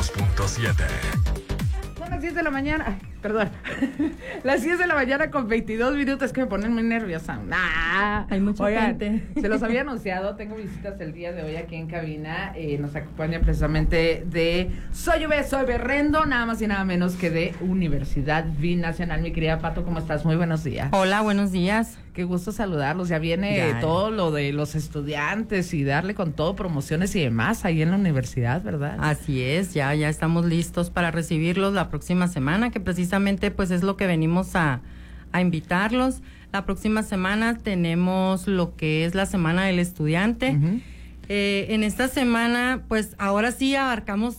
92.7. Son las 10 de la mañana. Ay, perdón. Las 10 de la mañana con 22 minutos, que me ponen muy nerviosa. Hay mucha gente. Se los había anunciado. Tengo visitas el día de hoy aquí en cabina. Nos acompaña precisamente de Soy Berrendo, nada más y nada menos que de Universidad Binacional. Mi querida Pato, ¿cómo estás? Muy buenos días. Hola, buenos días. Qué gusto saludarlos. Ya viene todo lo de los estudiantes y darle con todo, promociones y demás ahí en la universidad, ¿verdad? Así es, ya estamos listos para recibirlos la próxima semana, que precisamente pues es lo que venimos a invitarlos. La próxima semana tenemos lo que es la Semana del Estudiante. Uh-huh. En esta semana, pues ahora sí abarcamos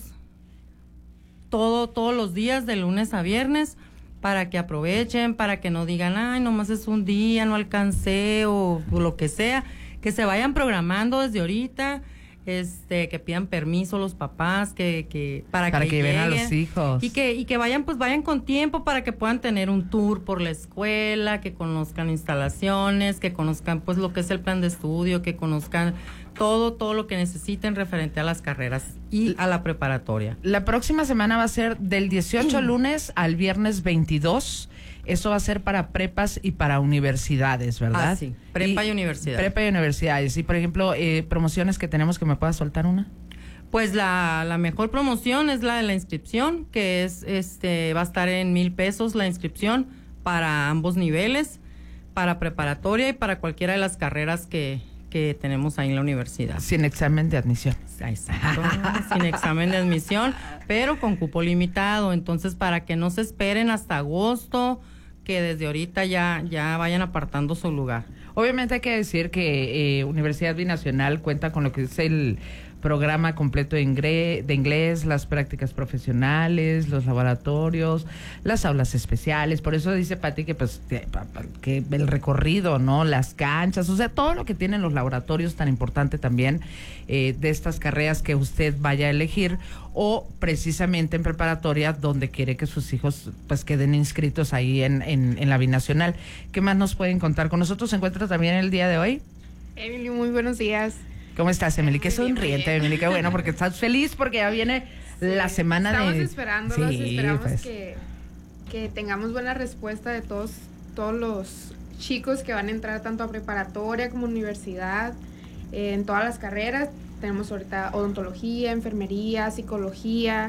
todos los días, de lunes a viernes, para que aprovechen, para que no digan, ay, nomás es un día, no alcancé, o lo que sea, que se vayan programando desde ahorita, que pidan permiso los papás, para que lleven a los hijos. Y que vayan con tiempo para que puedan tener un tour por la escuela, que conozcan instalaciones, que conozcan pues lo que es el plan de estudio, que conozcan todo lo que necesiten referente a las carreras y a la preparatoria. La próxima semana va a ser del 18 lunes al viernes 22. Eso va a ser para prepas y para universidades, ¿verdad? Ah, sí, prepa y universidad. Prepa y universidades. Y, por ejemplo, promociones que tenemos, que me puedas soltar una. Pues la mejor promoción es la de la inscripción, que es va a estar en 1,000 pesos la inscripción para ambos niveles, para preparatoria y para cualquiera de las carreras que tenemos ahí en la universidad. Sin examen de admisión. Exacto, sin examen de admisión, pero con cupo limitado. Entonces, para que no se esperen hasta agosto, que desde ahorita ya vayan apartando su lugar. Obviamente hay que decir que Universidad Binacional cuenta con lo que es el programa completo de inglés, las prácticas profesionales, los laboratorios, las aulas especiales. Por eso dice Pati que pues que el recorrido, ¿no? Las canchas, o sea, todo lo que tienen los laboratorios, tan importante también de estas carreras que usted vaya a elegir, o precisamente en preparatoria donde quiere que sus hijos pues queden inscritos ahí en la Binacional. ¿Qué más nos pueden contar? Con nosotros se encuentra también el día de hoy Emily, muy buenos días. ¿Cómo estás, Emily? Qué sonriente, Emily, qué bueno, porque estás feliz porque ya viene la semana estamos de... esperamos pues. que tengamos buena respuesta de todos los chicos que van a entrar tanto a preparatoria como a universidad, en todas las carreras. Tenemos ahorita odontología, enfermería, psicología,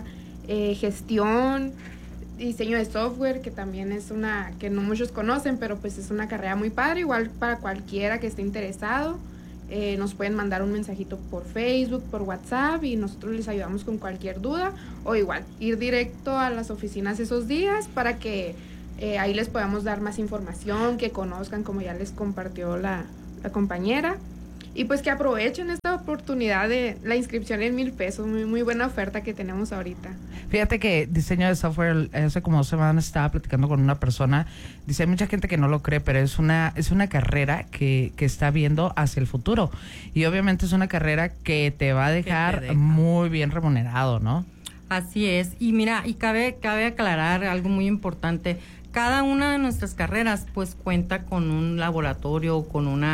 gestión, diseño de software, que también es una que no muchos conocen, pero pues es una carrera muy padre, igual para cualquiera que esté interesado. Nos pueden mandar un mensajito por Facebook, por WhatsApp, y nosotros les ayudamos con cualquier duda, o igual ir directo a las oficinas esos días para que ahí les podamos dar más información, que conozcan, como ya les compartió la compañera, y pues que aprovechen esta oportunidad de la inscripción en 1,000 pesos, muy, muy buena oferta que tenemos ahorita. Fíjate que diseño de software, hace como 2 semanas estaba platicando con una persona, dice, hay mucha gente que no lo cree, pero es una carrera que está viendo hacia el futuro, y obviamente es una carrera que te va a dejar muy bien remunerado, ¿no? Así es, y mira, y cabe aclarar algo muy importante. Cada una de nuestras carreras pues cuenta con un laboratorio, con un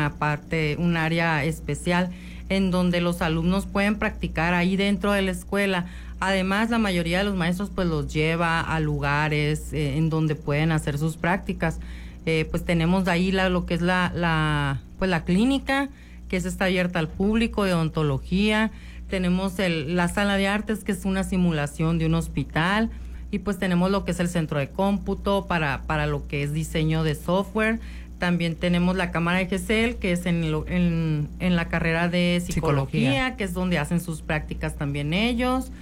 área especial en donde los alumnos pueden practicar ahí dentro de la escuela. Además, la mayoría de los maestros pues los lleva a lugares en donde pueden hacer sus prácticas. Pues tenemos de ahí lo que es la clínica, que está abierta al público, de odontología. Tenemos la sala de artes, que es una simulación de un hospital. Y pues tenemos lo que es el centro de cómputo para lo que es diseño de software. También tenemos la cámara de GESEL, que es en la carrera de psicología, que es donde hacen sus prácticas también ellos.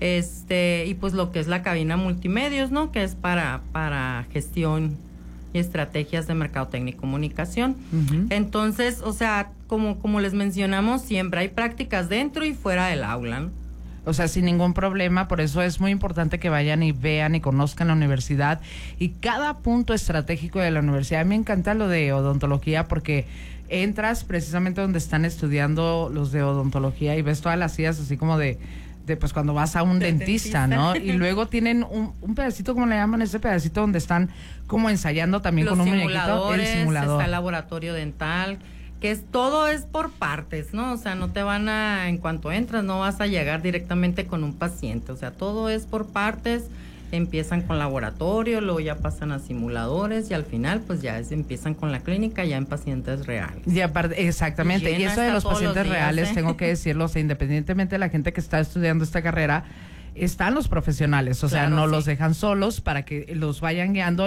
Y pues lo que es la cabina multimedios, ¿no? Que es para gestión y estrategias de mercadotecnia y comunicación. Uh-huh. Entonces, o sea, como les mencionamos, siempre hay prácticas dentro y fuera del aula, ¿no? O sea, sin ningún problema. Por eso es muy importante que vayan y vean y conozcan la universidad y cada punto estratégico de la universidad. A mí me encanta lo de odontología porque entras precisamente donde están estudiando los de odontología y ves todas las sillas así como de pues cuando vas a un dentista, ¿no? Y luego tienen un pedacito, ¿cómo le llaman? Ese pedacito donde están como ensayando también los con un muñequito. El simulador. Está el laboratorio dental. que todo es por partes, ¿no? O sea, no te van a, en cuanto entras, no vas a llegar directamente con un paciente, o sea, todo es por partes. Empiezan con laboratorio, luego ya pasan a simuladores y al final pues ya empiezan con la clínica ya en pacientes reales. Y aparte, exactamente, y eso de los pacientes reales, tengo que decirlo, o sea, independientemente de la gente que está estudiando esta carrera, están los profesionales, o sea, no los dejan solos para que los vayan guiando